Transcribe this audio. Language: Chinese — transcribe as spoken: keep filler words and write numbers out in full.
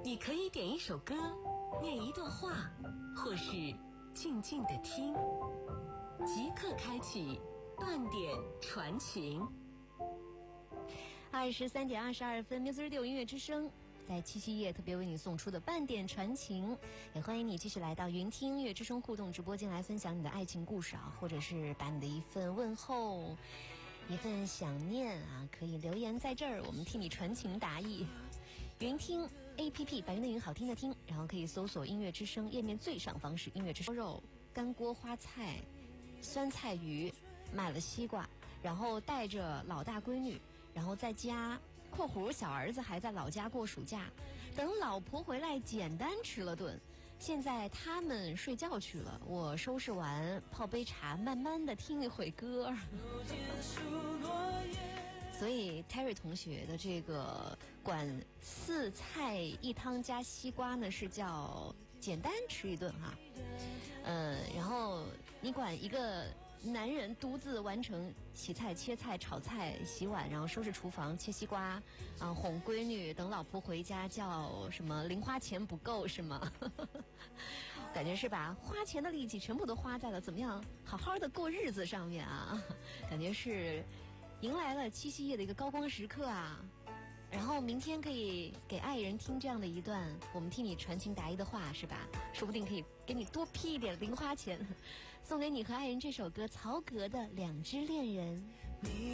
你可以点一首歌，念一段话，或是静静的听。即刻开启半点传情。 二十三点二十二分 ，Music Radio 音乐之声在七夕夜特别为你送出的半点传情，也欢迎你继续来到云听音乐之声互动直播间来分享你的爱情故事啊，或者是把你的一份问候、一份想念啊，可以留言在这儿，我们替你传情达意。云听 A P P 白云的云好听的听，然后可以搜索音乐之声，页面最上方是音乐之声肉、干锅花菜、酸菜鱼，买了西瓜，然后带着老大闺女，然后在家括弧小儿子还在老家过暑假，等老婆回来简单吃了顿，现在他们睡觉去了，我收拾完泡杯茶，慢慢的听一会歌。所以 Terry 同学的这个管四菜一汤加西瓜呢是叫简单吃一顿哈，呃，然后你管一个男人独自完成洗菜、切菜、炒菜、洗碗，然后收拾厨房、切西瓜，啊，哄闺女，等老婆回家叫什么零花钱不够是吗？感觉是把花钱的力气全部都花在了怎么样好好的过日子上面啊，感觉是迎来了七夕夜的一个高光时刻啊。然后明天可以给爱人听这样的一段我们替你传情达意的话是吧，说不定可以给你多批一点零花钱，送给你和爱人这首歌，曹格的《两只恋人》。